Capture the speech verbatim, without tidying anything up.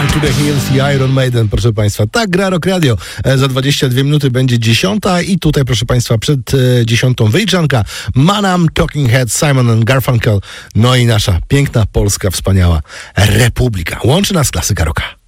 Run to the Hills i Iron Maiden, proszę Państwa. Tak gra Rock Radio. Za dwadzieścia dwie minuty będzie dziesiąta i tutaj, proszę Państwa, przed e, dziesiątą wyliczanka Manam, Talking Heads, Simon and Garfunkel, no i nasza piękna, polska, wspaniała Republika. Łączy nas klasyka rocka.